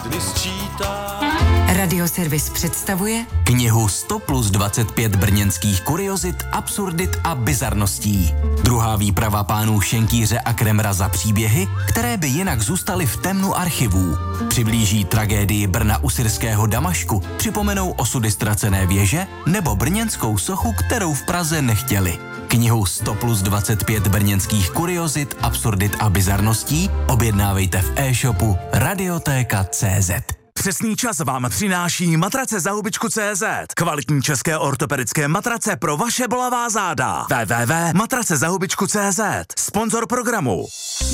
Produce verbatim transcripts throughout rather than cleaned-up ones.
dny sčítá. Radioservis představuje knihu sto plus dvacet pět brněnských kuriozit, absurdit a bizarností. Druhá výprava pánů Šenkýře a Kremra za příběhy, které by jinak zůstaly v temnu archivů. Přiblíží tragédii Brna u syrského Damašku, připomenou osudy ztracené věže nebo brněnskou sochu, kterou v Praze nechtěli. Knihu sto plus dvacet pět brněnských kuriozit, absurdit a bizarností objednávejte v e-shopu radiotéka tečka cé zet. Přesný čas vám přináší matrace za hubičku tečka cé zet. Kvalitní české ortopedické matrace pro vaše bolavá záda. w w w tečka matrace za hubičku tečka cé zet. Sponzor programu.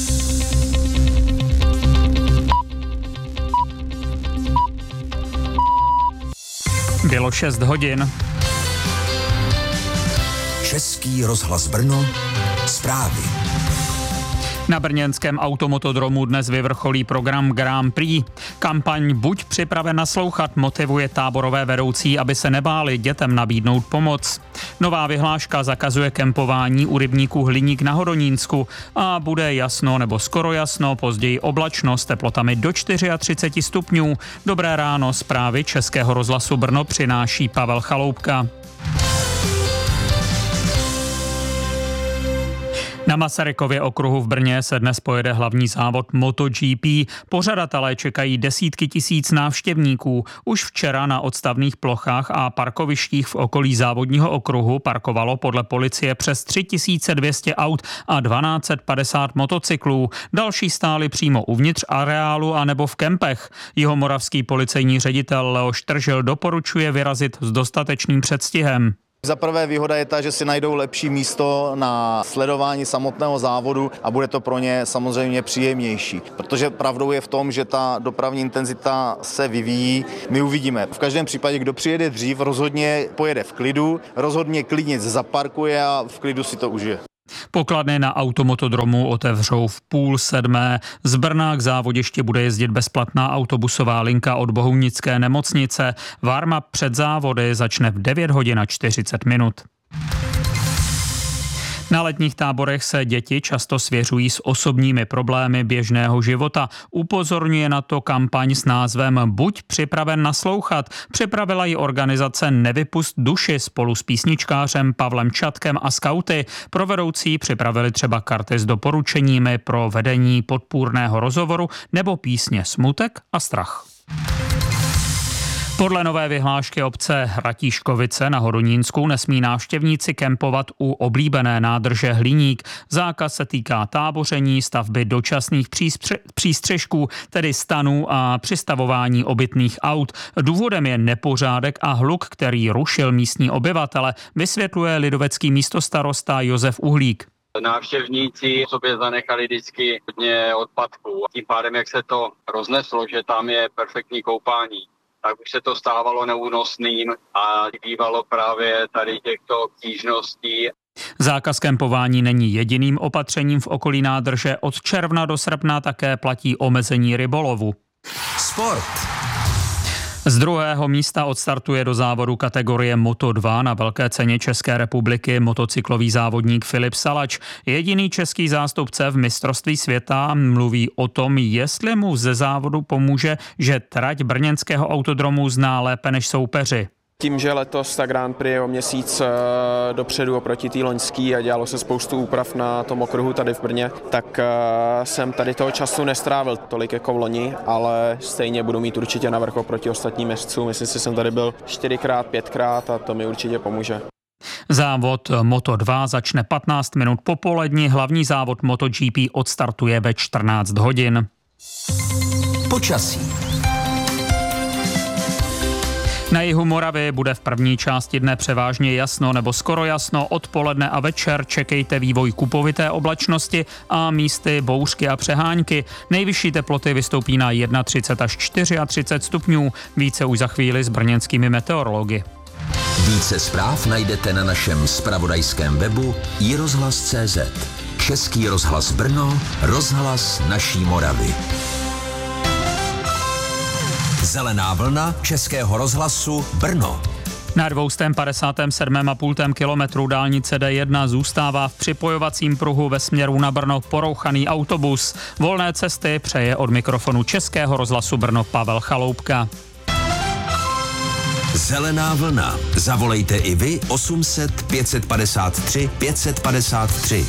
Bylo šest hodin. Český rozhlas Brno, zprávy. Na brněnském automotodromu dnes vyvrcholí program Grand Prix. Kampaň Buď připraven naslouchat motivuje táborové vedoucí, aby se nebáli dětem nabídnout pomoc. Nová vyhláška zakazuje kempování u rybníku Hliník na Hodonínsku a bude jasno nebo skoro jasno, později oblačno s teplotami do třicet čtyři stupňů. Dobré ráno, zprávy Českého rozhlasu Brno přináší Pavel Chaloupka. Na Masarykově okruhu v Brně se dnes pojede hlavní závod MotoGP. Pořadatelé čekají desítky tisíc návštěvníků. Už včera na odstavných plochách a parkovištích v okolí závodního okruhu parkovalo podle policie přes tři tisíce dvě stě aut a tisíc dvě stě padesát motocyklů. Další stály přímo uvnitř areálu a nebo v kempech. Jihomoravský policejní ředitel Leoš Tržil doporučuje vyrazit s dostatečným předstihem. Za prvé výhoda je ta, že si najdou lepší místo na sledování samotného závodu a bude to pro ně samozřejmě příjemnější. Protože pravdou je v tom, že ta dopravní intenzita se vyvíjí. My uvidíme. V každém případě, kdo přijede dřív, rozhodně pojede v klidu, rozhodně klidně zaparkuje a v klidu si to užije. Pokladny na automotodromu otevřou v půl sedmé. Z Brna k závodišti bude jezdit bezplatná autobusová linka od Bohunické nemocnice. Warm-up před závody začne v devět hodin a čtyřicet minut. Na letních táborech se děti často svěřují s osobními problémy běžného života. Upozorňuje na to kampaň s názvem Buď připraven naslouchat. Připravila ji organizace Nevypust duši spolu s písničkářem Pavlem Čatkem a skauty. Pro vedoucí připravili třeba karty s doporučeními pro vedení podpůrného rozhovoru nebo písně Smutek a strach. Podle nové vyhlášky obce Ratíškovice na Hodonínsku nesmí návštěvníci kempovat u oblíbené nádrže Hliník. Zákaz se týká táboření, stavby dočasných přístře- přístřešků, tedy stanů a přistavování obytných aut. Důvodem je nepořádek a hluk, který rušil místní obyvatele, vysvětluje lidovecký místostarosta Josef Uhlík. Návštěvníci sobě zanechali vždycky hodně odpadků. Tím pádem, jak se to rozneslo, že tam je perfektní koupání, tak už se to stávalo neúnosným a bývalo právě tady těchto stížností. Zákaz kempování není jediným opatřením v okolí nádrže. Od června do srpna také platí omezení rybolovu. Sport. Z druhého místa odstartuje do závodu kategorie Moto dva na Velké ceně České republiky motocyklový závodník Filip Salač. Jediný český zástupce v mistrovství světa mluví o tom, jestli mu ze závodu pomůže, že trať brněnského autodromu zná lépe než soupeři. Tím, že letos ta Grand Prix je o měsíc dopředu oproti té loňský a dělalo se spoustu úprav na tom okruhu tady v Brně, tak jsem tady toho času nestrávil tolik jako v loni, ale stejně budu mít určitě navrch oproti ostatním jezdcům. Myslím si, že jsem tady byl čtyřikrát, pětkrát a to mi určitě pomůže. Závod Moto dva začne patnáct minut po poledni, hlavní závod MotoGP odstartuje ve čtrnáct hodin. Počasí. Na jihu Moravy bude v první části dne převážně jasno nebo skoro jasno. Odpoledne a večer čekejte vývoj kupovité oblačnosti a místy bouřky a přehánky. Nejvyšší teploty vystoupí na třicet jedna až třicet čtyři stupňů. Více už za chvíli s brněnskými meteorology. Více zpráv najdete na našem zpravodajském webu i rozhlas tečka cé zet. Český rozhlas Brno, rozhlas naší Moravy. Zelená vlna Českého rozhlasu Brno. Na dvě stě padesát sedm a půl kilometru dálnice D jedna zůstává v připojovacím pruhu ve směru na Brno porouchaný autobus. Volné cesty přeje od mikrofonu Českého rozhlasu Brno Pavel Chaloupka. Zelená vlna. Zavolejte i vy osm set pět set padesát tři pět set padesát tři.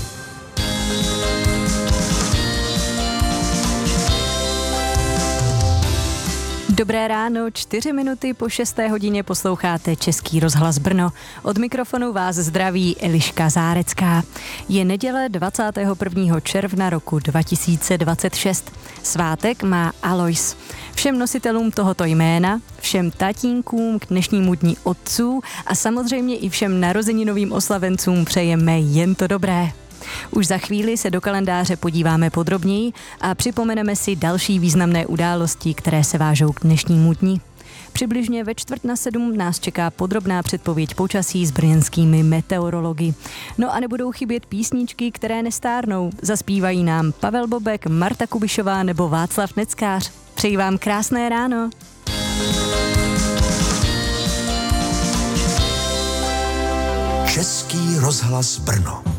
Dobré ráno, čtyři minuty po šesté hodině posloucháte Český rozhlas Brno. Od mikrofonu vás zdraví Eliška Zárecká. Je neděle dvacátého prvního června roku dva tisíce dvacet šest. Svátek má Alois. Všem nositelům tohoto jména, všem tatínkům k dnešnímu dní otců a samozřejmě i všem narozeninovým oslavencům přejeme jen to dobré. Už za chvíli se do kalendáře podíváme podrobněji a připomeneme si další významné události, které se vážou k dnešnímu dni. Přibližně ve čtvrt na sedm nás čeká podrobná předpověď počasí s brněnskými meteorology. No a nebudou chybět písničky, které nestárnou. Zaspívají nám Pavel Bobek, Marta Kubišová nebo Václav Neckář. Přeji vám krásné ráno. Český rozhlas Brno.